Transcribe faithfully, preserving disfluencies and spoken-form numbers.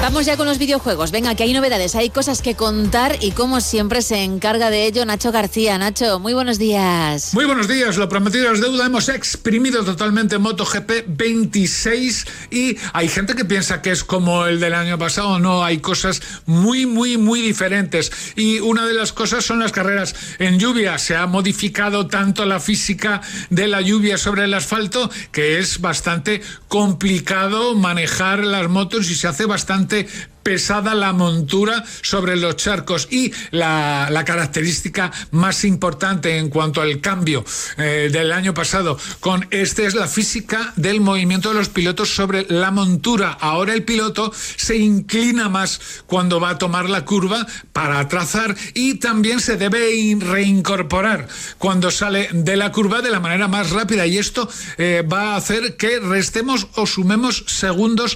Vamos ya con los videojuegos. Venga, que hay novedades, hay cosas que contar y como siempre se encarga de ello Nacho García. Nacho, muy buenos días. Muy buenos días, lo prometido es deuda. Hemos exprimido totalmente MotoGP veintiséis y hay gente que piensa que es como el del año pasado. No, hay cosas muy, muy, muy diferentes. Y una de las cosas son las carreras en lluvia. Se ha modificado tanto la física de la lluvia sobre el asfalto que es bastante complicado manejar las motos y se hace bastante pesada la montura sobre los charcos. Y la, la característica más importante en cuanto al cambio eh, del año pasado con este es la física del movimiento de los pilotos sobre la montura. Ahora el piloto se inclina más cuando va a tomar la curva para trazar y también se debe reincorporar cuando sale de la curva de la manera más rápida, y esto eh, va a hacer que restemos o sumemos segundos